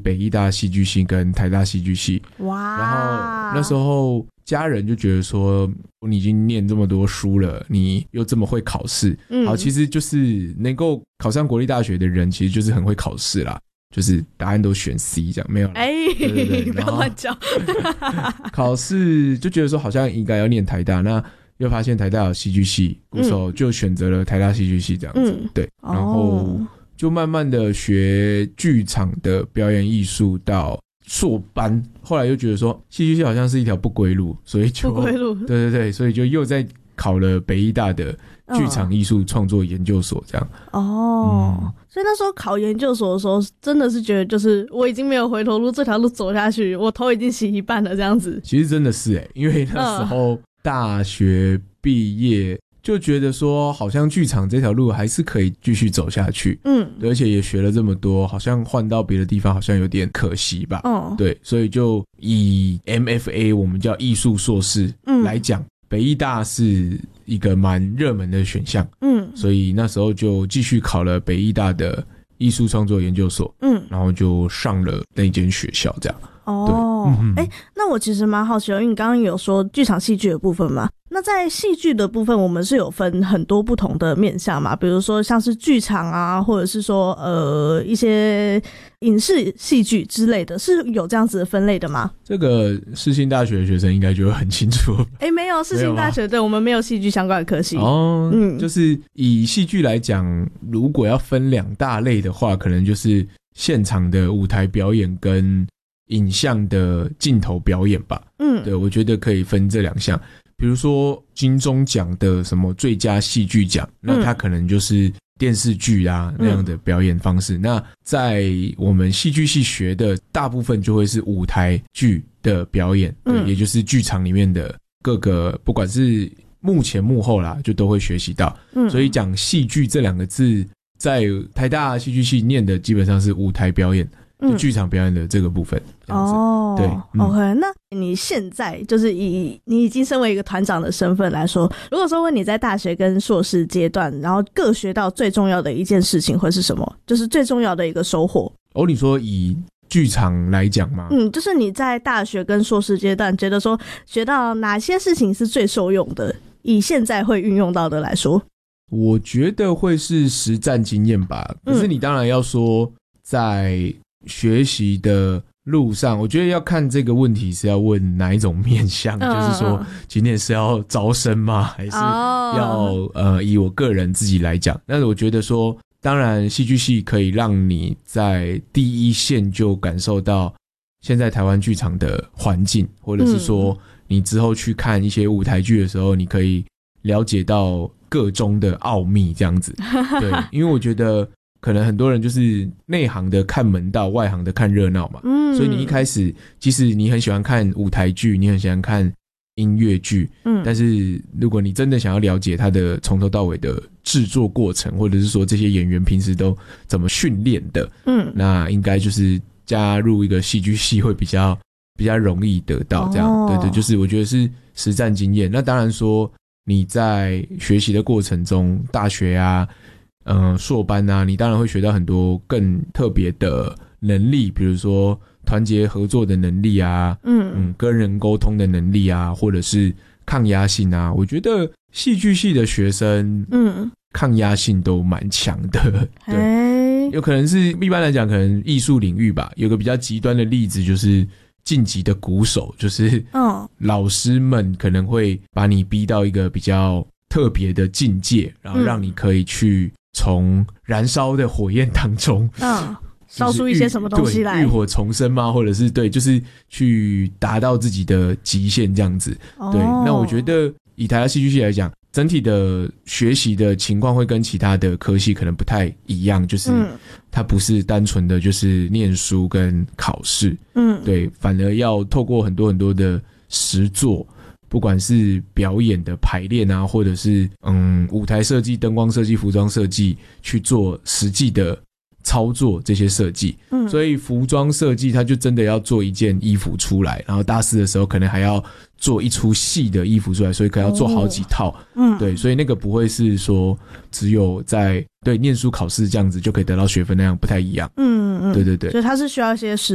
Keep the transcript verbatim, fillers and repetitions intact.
北医大戏剧系跟台大戏剧系。哇！然后那时候家人就觉得说，你已经念这么多书了，你又这么会考试，嗯，好，其实就是能够考上国立大学的人，其实就是很会考试啦。就是答案都选 C 这样，没有啦。哎、欸，对对对， 不要乱讲。 考试就觉得说好像应该要念台大，那又发现台大有戏剧系，那时候就选择了台大戏剧系这样子。嗯、对，然后就慢慢的学剧场的表演艺术到硕班，后来又觉得说戏剧系好像是一条不归路，所以就不归路。 对对对，所以就又在考了北医大的剧场艺术创作研究所这样。 哦、嗯，所以那时候考研究所的时候，真的是觉得就是我已经没有回头路，这条路走下去，我头已经洗一半了这样子。 其实真的是耶，因为那时候大学毕业就觉得说，好像剧场这条路还是可以继续走下去。嗯，而且也学了这么多，好像换到别的地方好像有点可惜吧。哦，对，所以就以 M F A 我们叫艺术硕士来讲。嗯，北艺大是一个蛮热门的选项，嗯，所以那时候就继续考了北艺大的艺术创作研究所，嗯，然后就上了那间学校，这样。 哦，哎、欸，那我其实蛮好奇的，因为你刚刚有说剧场戏剧的部分嘛，那在戏剧的部分，我们是有分很多不同的面向嘛，比如说像是剧场啊，或者是说呃一些影视戏剧之类的，是有这样子的分类的吗？ 这个世新大学的学生应该就会很清楚。 哎、欸，没有，世新大学对我们没有戏剧相关的科系。 哦，嗯，就是以戏剧来讲，如果要分两大类的话，可能就是现场的舞台表演跟影像的镜头表演吧。嗯，对，我觉得可以分这两项。比如说金钟奖的什么最佳戏剧奖，那它可能就是电视剧啊、嗯、那样的表演方式。那在我们戏剧系学的大部分就会是舞台剧的表演，对，嗯、也就是剧场里面的各个，不管是幕前幕后啦，就都会学习到。嗯，所以讲戏剧这两个字，在台大戏剧系念的基本上是舞台表演。就剧场表演的这个部分。 嗯、哦， 对、嗯、 ，OK， 那你现在就是以你已经身为一个团长的身份来说，如果说问你在大学跟硕士阶段，然后各学到最重要的一件事情会是什么？就是最重要的一个收获。 哦，你说以剧场来讲吗？ 嗯，就是你在大学跟硕士阶段觉得说学到哪些事情是最受用的，以现在会运用到的来说， 我觉得会是实战经验吧。可是你当然要说在学习的路上，我觉得要看这个问题是要问哪一种面向、嗯、就是说今天是要招生吗？还是要、哦、呃以我个人自己来讲，那我觉得说当然戏剧系可以让你在第一线就感受到现在台湾剧场的环境，或者是说你之后去看一些舞台剧的时候，你可以了解到个中的奥秘这样子。对，因为我觉得可能很多人就是内行的看门道，外行的看热闹嘛。嗯，所以你一开始即使你很喜欢看舞台剧，你很喜欢看音乐剧，嗯，但是如果你真的想要了解它的从头到尾的制作过程，或者是说这些演员平时都怎么训练的，嗯，那应该就是加入一个戏剧系会比较比较容易得到这样。哦、对对，就是我觉得是实战经验。那当然说你在学习的过程中，大学啊。嗯，硕班啊，你当然会学到很多更特别的能力，比如说团结合作的能力啊，嗯嗯，跟人沟通的能力啊，或者是抗压性啊。我觉得戏剧系的学生，嗯，抗压性都蛮强的。对，有可能是一般来讲，可能艺术领域吧。有个比较极端的例子就是晋级的鼓手，就是老师们可能会把你逼到一个比较特别的境界，然后让你可以去从燃烧的火焰当中，嗯，烧出一些什么东西来，浴火重生吗？或者是对，就是去达到自己的极限这样子。哦、对，那我觉得以台大戏剧系来讲，整体的学习的情况会跟其他的科系可能不太一样，就是它不是单纯的就是念书跟考试，嗯，对，反而要透过很多很多的实作。不管是表演的排练啊，或者是嗯舞台设计、灯光设计、服装设计，去做实际的操作这些设计。嗯，所以服装设计它就真的要做一件衣服出来，然后大四的时候可能还要做一出戏的衣服出来，所以可能要做好几套。嗯，对，所以那个不会是说只有在对念书考试这样子就可以得到学分那样，不太一样。嗯嗯，对对对， 所以它是需要一些实